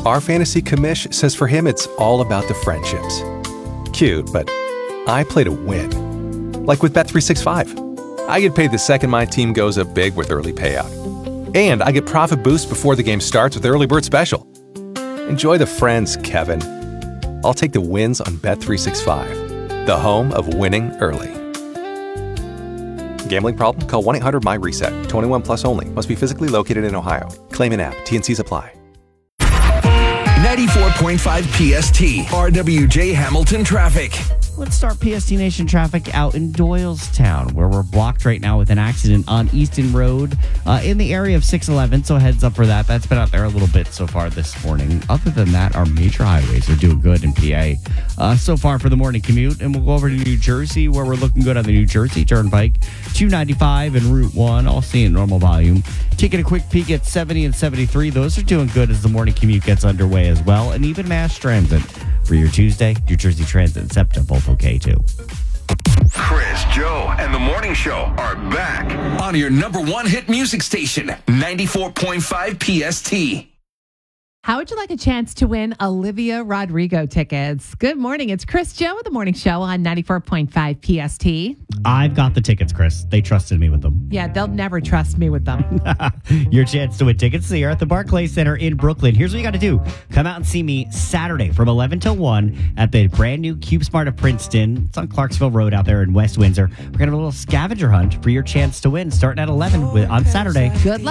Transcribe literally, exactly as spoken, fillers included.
Our fantasy commish says for him it's all about the friendships. Cute, but I play to win. Like with Bet three sixty-five. I get paid the second my team goes up big with early payout. And I get profit boost before the game starts with Early Bird Special. Enjoy the friends, Kevin. I'll take the wins on Bet three sixty-five, the home of winning early. Gambling problem? Call one eight hundred M Y reset. twenty-one plus only. Must be physically located in Ohio. Claim in app. T N Cs apply. ninety-four point five P S T, R W J Hamilton traffic. Let's start P S T Nation traffic out in Doylestown, where we're blocked right now with an accident on Easton Road uh, in the area of six eleven. So heads up for that. That's been out there a little bit so far this morning. Other than that, our major highways are doing good in P A uh, so far for the morning commute. And we'll go over to New Jersey, where we're looking good on the New Jersey Turnpike, two ninety-five and Route one, all seeing normal volume. Taking a quick peek at seventy and seventy-three. Those are doing good as the morning commute gets underway as well. And even Mass Transit for your Tuesday. New Jersey Transit and SEPTA both okay too. Chris, Joe, and the Morning Show are back on your number one hit music station, ninety-four point five P S T. How would you like a chance to win Olivia Rodrigo tickets? Good morning. It's Chris Joe with the Morning Show on ninety-four point five P S T. I've got the tickets, Chris. They trusted me with them. Yeah, they'll never trust me with them. Your chance to win tickets here at the Barclays Center in Brooklyn. Here's what you got to do. Come out and see me Saturday from eleven till one at the brand new CubeSmart of Princeton. It's on Clarksville Road out there in West Windsor. We're going to have a little scavenger hunt for your chance to win starting at eleven with, on Saturday. Good luck.